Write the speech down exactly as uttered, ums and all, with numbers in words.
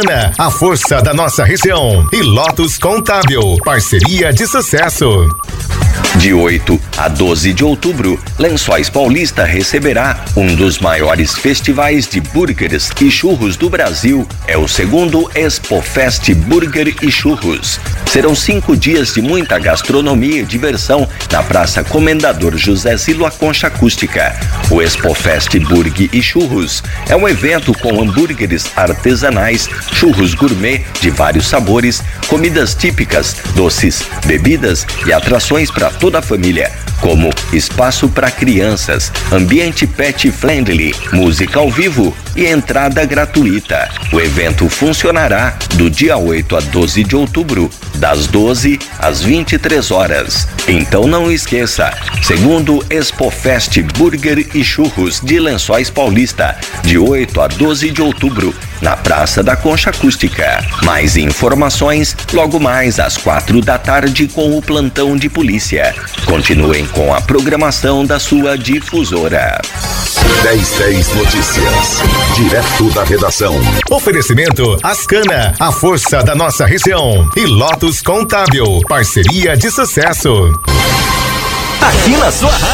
A força da nossa região. E Lotus Contábil, parceria de sucesso. De oito a doze de outubro, Lençóis Paulista receberá um dos maiores festivais de burgers e churros do Brasil. É o segundo ExpoFest Burger e Churros. Serão cinco dias de muita gastronomia e diversão na Praça Comendador José Zilo, a Concha Acústica. O ExpoFest Burger e Churros é um evento com hambúrgueres artesanais, churros gourmet de vários sabores, comidas típicas, doces, bebidas e atrações para toda a família, como espaço para crianças, ambiente pet friendly, música ao vivo e entrada gratuita. O evento funcionará do dia oito a doze de outubro, das doze às vinte e três horas. Então não esqueça, segundo ExpoFest Burger e Churros de Lençóis Paulista, de oito a doze de outubro, na Praça da Concha Acústica. Mais informações logo mais às quatro da tarde com o plantão de polícia. Continuem com a programação da sua difusora. dez dez Notícias, direto da redação. Oferecimento Ascana, a força da nossa região. E Lotus Contábil, parceria de sucesso. Aqui na sua rádio.